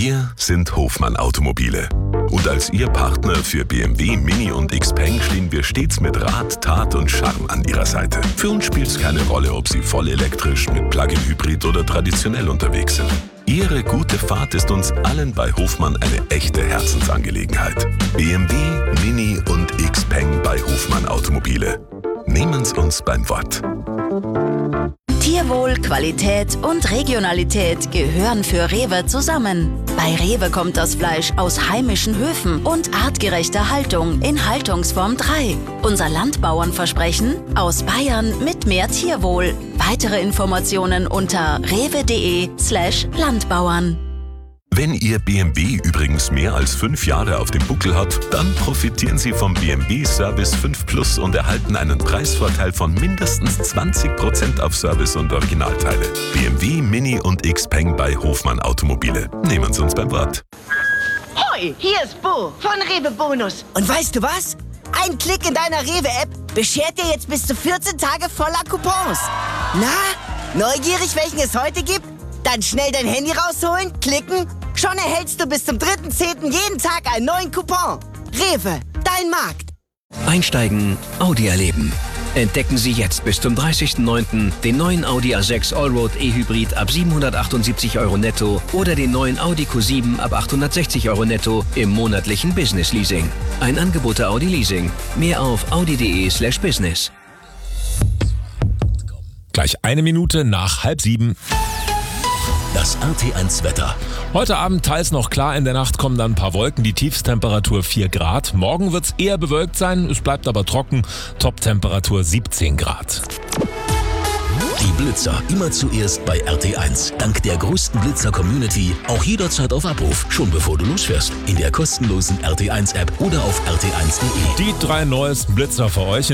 Wir sind Hofmann Automobile. Und als Ihr Partner für BMW, Mini und Xpeng stehen wir stets mit Rat, Tat und Charme an Ihrer Seite. Für uns spielt es keine Rolle, ob Sie voll elektrisch, mit Plug-in-Hybrid oder traditionell unterwegs sind. Ihre gute Fahrt ist uns allen bei Hofmann eine echte Herzensangelegenheit. BMW, Mini und Xpeng bei Hofmann Automobile. Nehmen's uns beim Wort. Tierwohl, Qualität und Regionalität gehören für Rewe zusammen. Bei Rewe kommt das Fleisch aus heimischen Höfen und artgerechter Haltung in Haltungsform 3. Unser Landbauernversprechen: aus Bayern mit mehr Tierwohl. Weitere Informationen unter rewe.de/Landbauern. Wenn Ihr BMW übrigens mehr als 5 Jahre auf dem Buckel hat, dann profitieren Sie vom BMW Service 5 Plus und erhalten einen Preisvorteil von mindestens 20% auf Service und Originalteile. BMW, Mini und Xpeng bei Hofmann Automobile. Nehmen Sie uns beim Wort. Hoi, hier ist Bo von Rewe Bonus. Und weißt du was? Ein Klick in deiner Rewe-App beschert dir jetzt bis zu 14 Tage voller Coupons. Na, neugierig, welchen es heute gibt? Dann schnell dein Handy rausholen, klicken. Schon erhältst du bis zum 3.10. jeden Tag einen neuen Coupon. Rewe, dein Markt. Einsteigen, Audi erleben. Entdecken Sie jetzt bis zum 30.09. den neuen Audi A6 Allroad E-Hybrid ab 778 € netto oder den neuen Audi Q7 ab 860 € netto im monatlichen Business Leasing. Ein Angebot der Audi Leasing. Mehr auf audi.de/business. Gleich 1 Minute nach 6:30. Das RT1 Wetter. Heute Abend teils noch klar, in der Nacht kommen dann ein paar Wolken, die Tiefstemperatur 4 Grad. Morgen wird es eher bewölkt sein, es bleibt aber trocken, Toptemperatur 17 Grad. Die Blitzer immer zuerst bei RT1. Dank der größten Blitzer-Community auch jederzeit auf Abruf, schon bevor du losfährst. In der kostenlosen RT1-App oder auf rt1.de. Die 3 neuesten Blitzer für euch.